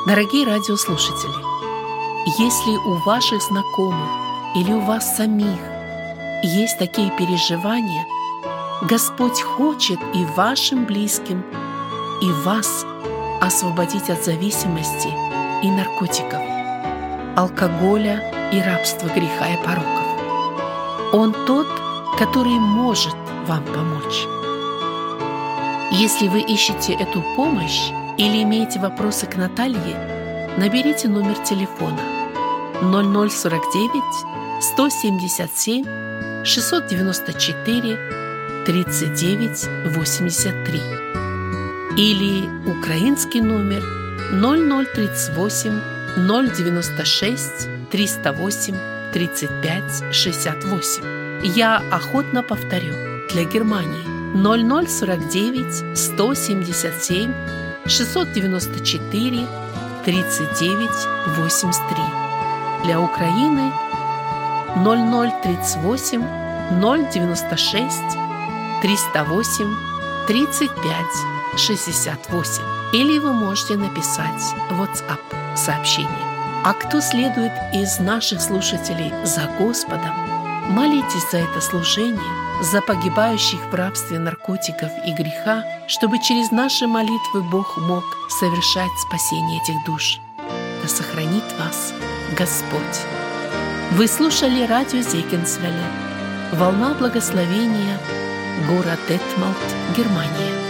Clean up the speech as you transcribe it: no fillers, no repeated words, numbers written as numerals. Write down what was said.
Дорогие радиослушатели, если у ваших знакомых или у вас самих есть такие переживания, Господь хочет и вашим близким, и вас освободить от зависимости и наркотиков, алкоголя и рабства греха и пороков. Он тот, который может вам помочь. Если вы ищете эту помощь или имеете вопросы к Наталье, наберите номер телефона 0049 177 694 39 83 или украинский номер 0038 096 308 35 68. Я охотно повторю: для Германии 0049 177 694 39 83. Для Украины 0038 096 308 35 68. Или вы можете написать в WhatsApp сообщение. А кто следует из наших слушателей за Господом, молитесь за это служение, за погибающих в рабстве наркотиков и греха, чтобы через наши молитвы Бог мог совершать спасение этих душ. Да сохранит вас Господь. Вы слушали радио Зегенсвелле, «Волна благословения», город Детмолд, Германия.